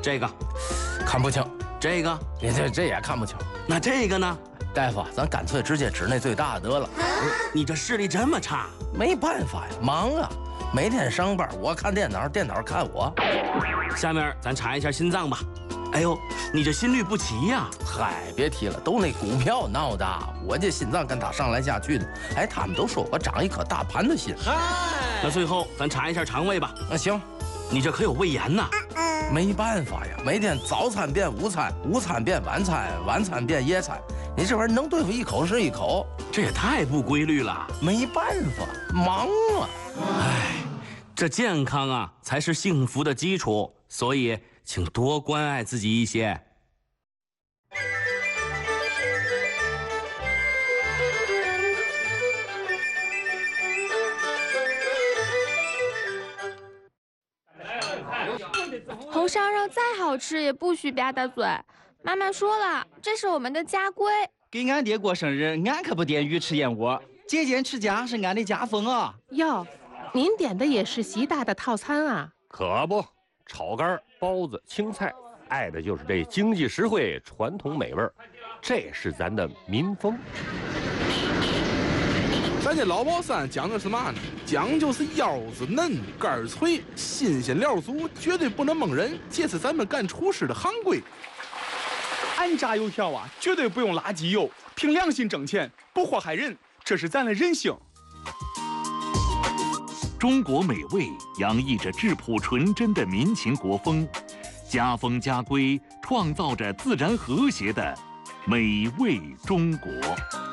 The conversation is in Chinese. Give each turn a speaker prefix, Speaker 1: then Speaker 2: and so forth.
Speaker 1: 这个
Speaker 2: 看不清，
Speaker 1: 这个
Speaker 2: 你这也看不清。
Speaker 1: 那这个呢？
Speaker 2: 大夫，咱干脆直接指那最大的得了。
Speaker 1: 你这视力这么差？
Speaker 2: 没办法呀，忙啊，每天上班，我看电脑，电脑看我。
Speaker 1: 下面咱查一下心脏吧。哎呦，你这心律不齐呀！
Speaker 2: 嗨，别提了，都那股票闹的，我这心脏跟他上来下去的。哎，他们都说我长一颗大盘的心。
Speaker 1: 嗨，那最后咱查一下肠胃吧。
Speaker 2: 那行，
Speaker 1: 你这可有胃炎呐？
Speaker 2: 没办法呀，每天早餐变午餐，午餐变晚餐，晚餐变夜餐，你这玩意儿能对付一口是一口，
Speaker 1: 这也太不规律了。
Speaker 2: 没办法，忙啊。
Speaker 1: 哎，这健康啊才是幸福的基础，所以请多关爱自己一些。
Speaker 3: 红烧肉再好吃也不许吧嗒嘴。妈妈说了，这是我们的家规。
Speaker 4: 给俺爹过生日，俺可不点鱼吃燕窝。节俭持家是俺的家风啊。
Speaker 5: 哟，您点的也是习大的套餐啊？
Speaker 6: 可不，炒肝、包子、青菜，爱的就是这经济实惠、传统美味儿，这是咱的民风。
Speaker 7: 咱这老宝山讲究是嘛呢？讲究是腰子嫩、肝脆、新鲜料足，绝对不能蒙人，这是咱们干厨师的行规。
Speaker 8: 俺炸油条啊，绝对不用垃圾油，凭良心挣钱，不祸害人，这是咱的人性。
Speaker 9: 中国美味洋溢着质朴纯真的民情国风，家风家规创造着自然和谐的美味中国。